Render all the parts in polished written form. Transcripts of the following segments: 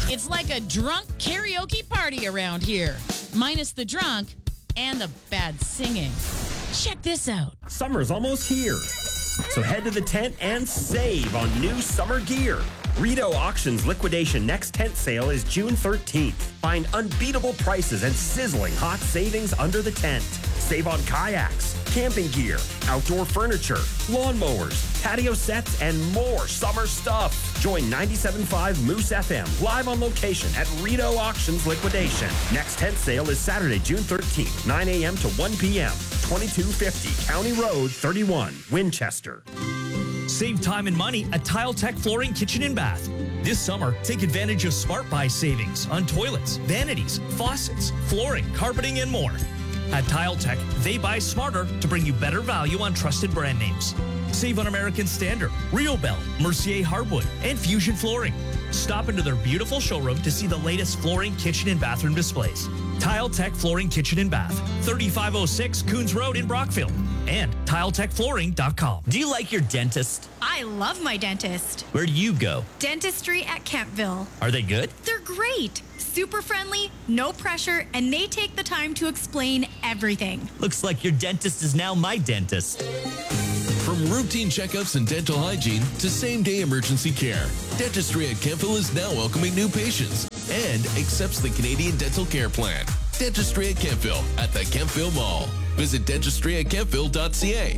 It's like a drunk karaoke party around here, minus the drunk and the bad singing. Check this out. Summer's almost here, so head to the tent and save on new summer gear. Rideau Auctions Liquidation Next Tent Sale is June 13th. Find unbeatable prices and sizzling hot savings under the tent. Save on kayaks, camping gear, outdoor furniture, lawnmowers, patio sets, and more summer stuff. Join 97.5 Moose FM live on location at Rideau Auctions Liquidation. Next tent sale is Saturday, June 13th, 9 a.m. to 1 p.m. 2250 County Road 31, Winchester. Save time and money at Tile Tech Flooring Kitchen and Bath. This summer, take advantage of Smart Buy savings on toilets, vanities, faucets, flooring, carpeting, and more. At Tile Tech, they buy smarter to bring you better value on trusted brand names. Save on American Standard, Rio Bell, Mercier Hardwood, and Fusion Flooring. Stop into their beautiful showroom to see the latest flooring, kitchen, and bathroom displays. Tile Tech Flooring Kitchen and Bath, 3506 Coons Road in Brockville, and tiletechflooring.com. Do you like your dentist? I love my dentist. Where do you go? Dentistry at Kentville. Are they good? They're great. Super friendly, no pressure, and they take the time to explain everything. Looks like your dentist is now my dentist. From routine checkups and dental hygiene to same-day emergency care, Dentistry at Kentville is now welcoming new patients and accepts the Canadian Dental Care Plan. Dentistry at Kentville at the Kentville Mall. Visit dentistryatkentville.ca.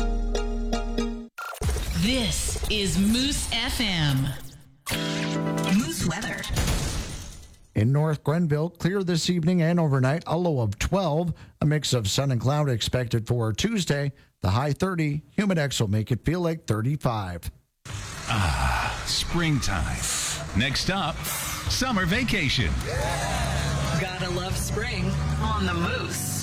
This is Moose FM. Moose weather. In North Grenville, clear this evening and overnight, a low of 12. A mix of sun and cloud expected for Tuesday. The high 30. Humidex will make it feel like 35. Springtime. Next up, summer vacation. Gotta love spring on the Moose.